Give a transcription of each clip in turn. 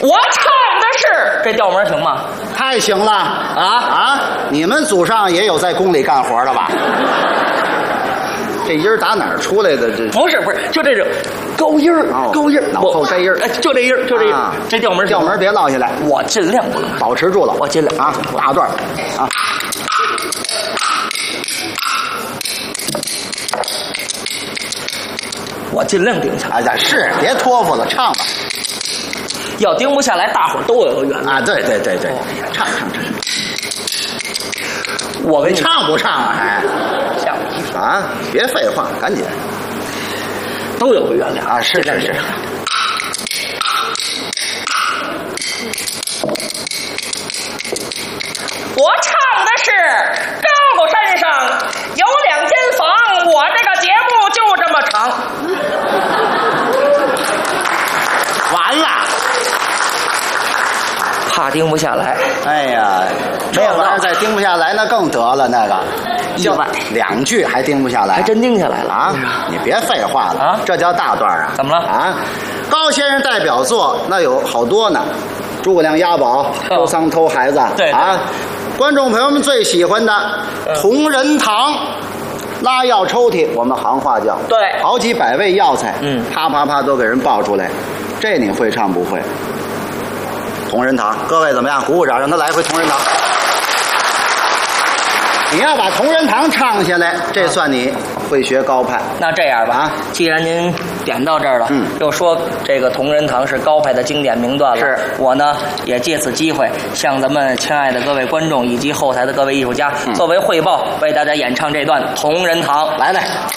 我唱的是这调门行吗？ 太行了啊！你们祖上也有在宫里干活的吧？这音儿打哪儿出来的？这不是，就这种高音儿，高音儿， 脑后摘音儿， 就这音儿，就这音儿，这调门别落下来， 我尽量不落， 保持住了， 我尽量啊，大段啊。 我尽量定下来。 哎，是，别托付了，唱吧。 要定不下来，大伙儿都有个原则啊！对，唱。 我给你唱不唱啊？还吓我一跳啊！别废话，赶紧。 都有个原谅啊！是。 我唱的是高山上有2间房，我这个节目就这么长。 完了， 怕定不下来。 哎呀，这玩意儿再定不下来，那更得了。那个意外 2句还定不下来， 还真定下来了啊！你别废话了啊！ 这叫大段啊！ 怎么了啊？高先生代表作那有好多呢，诸葛亮押宝、周桑偷孩子， 对啊。观众朋友们最喜欢的同仁堂，拉药抽屉，我们行话叫， 对， 好几百味药材，啪啪啪都给人报出来，这你会唱不会？同仁堂，各位怎么样？鼓鼓掌，让他来回同仁堂。你要把同仁堂唱下来，这算你会学高派。 那这样吧，既然您点到这儿了，又说这个同仁堂是高派的经典名段了， 是我呢也借此机会向咱们亲爱的各位观众以及后台的各位艺术家作为汇报，为大家演唱这段同仁堂。 来。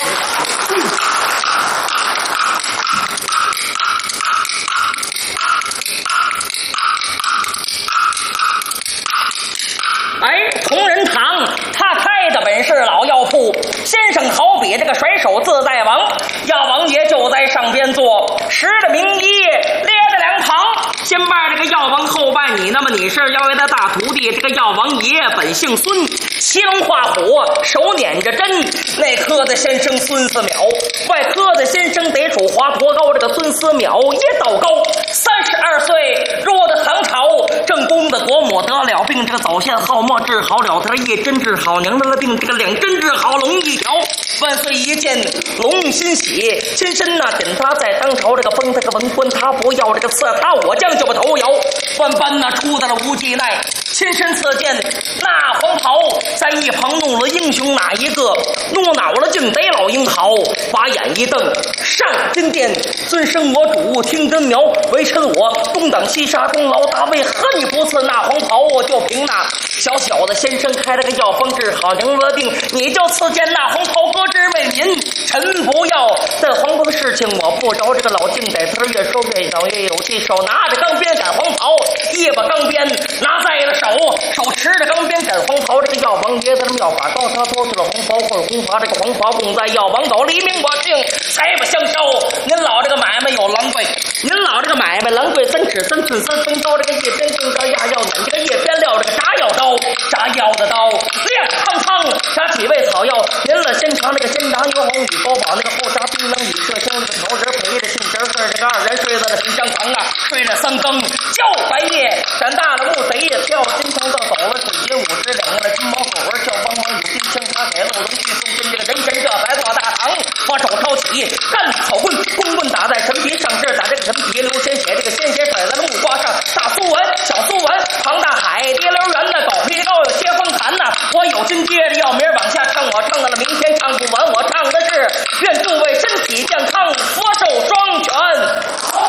同仁堂他开的本是老药铺，先生好比这个甩手自在王，药王爷就在上边坐，十的名医列在2旁，先拜这个药王，后拜你。那么你是药爷的大徒弟，这个药王爷本姓孙，骑龙画虎，手捻着针，内科的先生孙思邈，外科的先生得属华佗高。这个孙思邈也道高，32岁入的唐朝，正宫的国母得了病，这个早泄好沫治好了，他1针治好娘的了病，这个2针治好龙一条。万岁一见龙欣喜，亲身呐点他在当朝，这个封他个文官，他不要这个赐他我将就把头摇。万般呐出到了无忌奈，亲身赐见那黄袍，在一旁怒了英雄哪一个？怒恼了竟得老英豪，把眼一瞪上金殿，尊生我主听真苗，为臣我东挡西杀功劳大，为何你不赐那黄袍？我就凭那小小的先生开了个药方治好娘了病，你就赐见那黄袍搁置为民。臣不要这黄袍的事情我不着，这个老靖在词越说越小越有气，手拿着钢鞭赶黄袍，一把钢鞭拿在了手持着钢鞭赶黄袍。这个药王爷的妙法高，他脱去了黄袍混红袍，这个黄袍供在药王斗，黎明我庆财不相消。您老这个买卖有狼狈，您老这个买卖狼狈3尺3寸3分高，这个一边更高压药捻，这个一边料这个炸药刀，炸药的刀亮苍苍，炸几味草药，您了先尝这个先炸牛红与高宝，那个后炸槟榔与麝香，这个桃仁陪着杏仁儿，这个2人睡在了神香堂啊，睡了3更叫白夜，长大了木贼也跳金城道，走了水节50两了金毛狗儿叫帮忙有金枪，他给漏人去送针，这个人神这才做大堂，把手抄起干草棍，公棍打在陈皮上，这打这个陈皮流鲜血，这个鲜血甩在了木瓜上，大苏文小苏文庞大海跌溜圆的狗皮膏有些风寒呐，我有心接着要名往下唱，我唱到了明天唱不完，我唱的是愿诸位身体健康，福寿双全。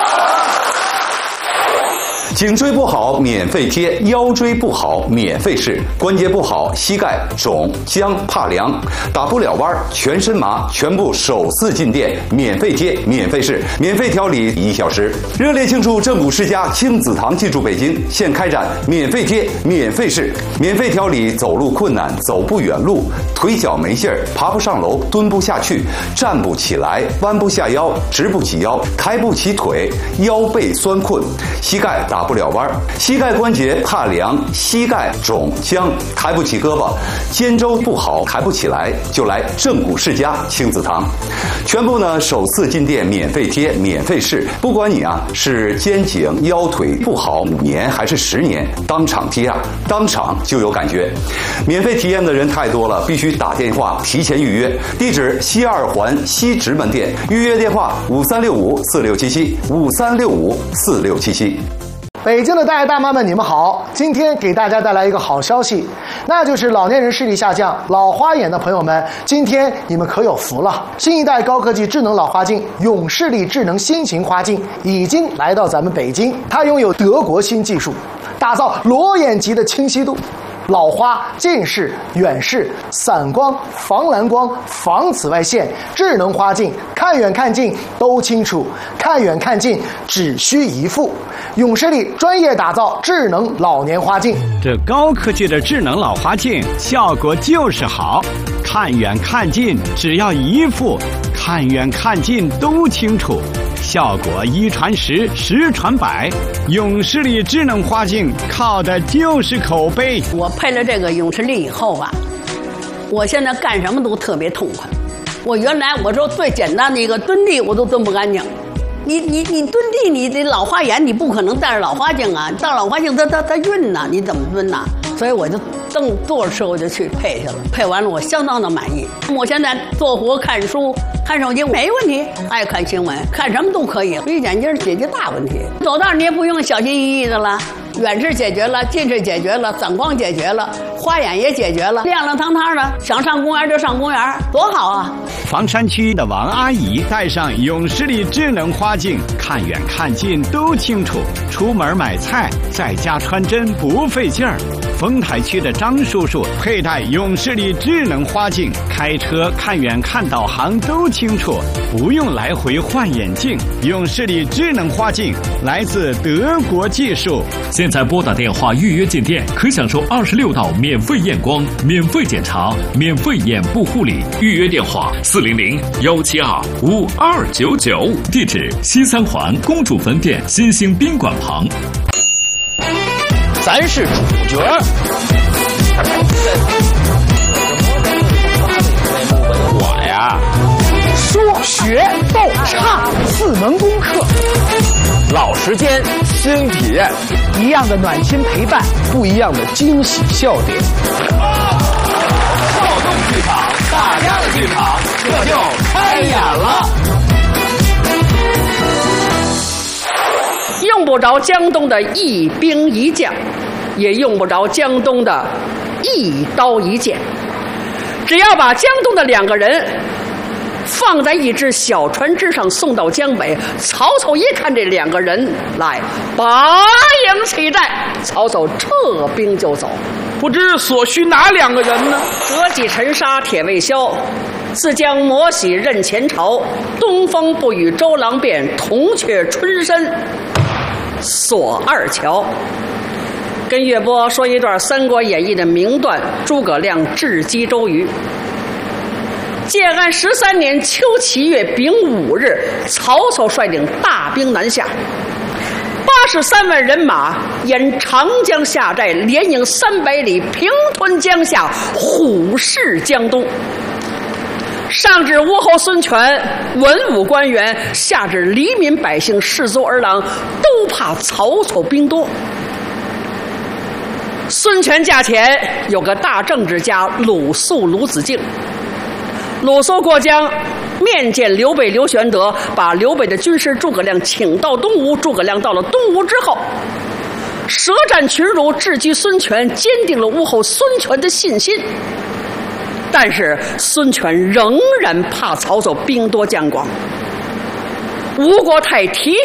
颈椎不好免费贴，腰椎不好免费试，关节不好膝盖肿僵怕凉打不了弯全身麻，全部首次进店免费贴免费试免费调理1小时。热烈庆祝正骨世家亲子堂进驻北京，现开展免费贴免费试免费调理走路困难走不远路，腿脚没劲儿爬不上楼蹲不下去站不起来弯不下腰直不起腰抬不起腿腰背酸困膝盖打不了弯，膝盖关节怕凉，膝盖肿僵，抬不起胳膊，肩周不好，抬不起来，就来正骨世家亲子堂。全部呢首次进店免费贴，免费试，不管你是肩颈腰腿不好5年还是10年，当场贴当场就有感觉。免费体验的人太多了，必须打电话提前预约。地址西2环西直门店，预约电话5365467753654677。 北京的大爷大妈们，你们好！今天给大家带来一个好消息，那就是老年人视力下降、老花眼的朋友们，今天你们可有福了！新一代高科技智能老花镜永视力智能新型花镜已经来到咱们北京，它拥有德国新技术，打造裸眼级的清晰度。老花、近视、远视、散光、防蓝光、防紫外线，智能花镜，看远看近都清楚，看远看近只需一副。永视力专业打造智能老年花镜， 这高科技的智能老花镜效果就是好，看远看近只要一副，看远看近都清楚。效果1传10，10传100，永视力智能花镜靠的就是口碑。 我配了这个永视力以后我现在干什么都特别痛快。我原来我说最简单的一个蹲地我都蹲不干净，你蹲地，你这老花眼你不可能戴着老花镜戴老花镜它晕呐，你怎么蹲呐？所以我就正坐着车我就去配去了，配完了我相当的满意。我现在做活看书看手机没问题，爱看新闻看什么都可以，闭眼镜解决大问题。走道你也不用小心翼翼的了，远视解决了，近视解决了，散光解决了，花眼也解决了，亮亮堂堂的，想上公园就上公园，多好啊！ 房山区的王阿姨戴上永视力智能花镜，看远看近都清楚，出门买菜在家穿针不费劲儿。丰台区的张叔叔佩戴永视力智能花镜，开车看远看导航都清楚，不用来回换眼镜。永视力智能花镜来自德国技术。 现在拨打电话预约进店，可享受26道免费验光、免费检查、免费眼部护理。预约电话400-172-5299，地址西3环公主坟店新兴宾馆旁。 咱是主角。我呀，说学逗唱4门功课，老时间新体验，一样的暖心陪伴，不一样的惊喜笑点。躁动剧场，大家的剧场，这就开演了。 用不着江东的一兵一将，也用不着江东的一刀一剑，只要把江东的2个人放在一只小船之上送到江北，曹操一看这2个人来，拔营起寨，曹操撤兵就走。 不知所需哪2个人呢？ 折戟沉沙铁未销，自将磨洗任前朝。东风不与周郎便，铜雀春深锁二乔。跟岳波说一段《三国演义》的名段：诸葛亮智击周瑜。建安13年秋7月丙午日，曹操率领大兵南下，83万人马沿长江下寨，连营300里，平吞江夏，虎视江东。上至吴侯孙权、文武官员，下至黎民百姓、士卒儿郎，都怕曹操兵多。孙权驾前有个大政治家鲁肃、鲁子敬。鲁肃过江，面见刘备、刘玄德，把刘备的军师诸葛亮请到东吴。诸葛亮到了东吴之后，舌战群儒，智击孙权，坚定了吴后孙权的信心。但是孙权仍然怕曹操兵多将广。吴国太提